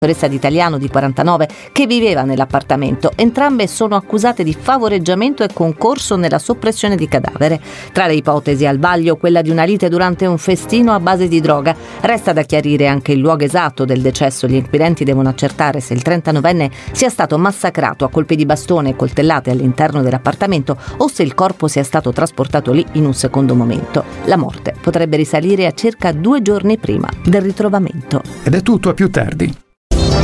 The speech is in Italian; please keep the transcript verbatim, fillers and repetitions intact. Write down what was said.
dottoressa D'Italiano di quarantanove che viveva nell'appartamento. Entrambe sono accusate di favoreggiamento e concorso nella soppressione di cadavere. Tra le ipotesi al vaglio quella di una lite durante un festino a base di droga. Resta da chiarire anche il luogo esatto del decesso. Gli inquirenti devono accertare se il trentanovenne sia stato massacrato a colpi di bastone e coltellate all'interno dell'appartamento o se il corpo sia stato trasportato lì in un secondo momento. La morte potrebbe risalire a circa due giorni prima del ritrovamento. Ed è tutto, a più tardi.